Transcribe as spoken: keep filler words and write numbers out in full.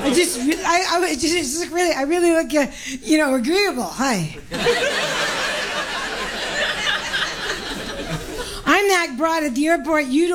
I just, I, I was just, just really, I really look, uh, you know, agreeable. Hi. I'm that broad at the airport. You don't.